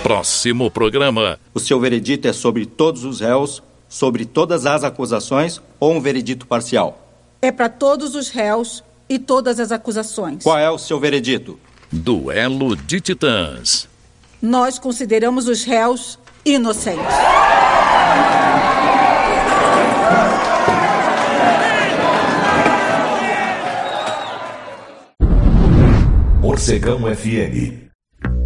Próximo programa. O seu veredito é sobre todos os réus, sobre todas as acusações ou um veredito parcial? É para todos os réus e todas as acusações. Qual é o seu veredito? Duelo de Titãs. Nós consideramos os réus inocentes. Morcegão FM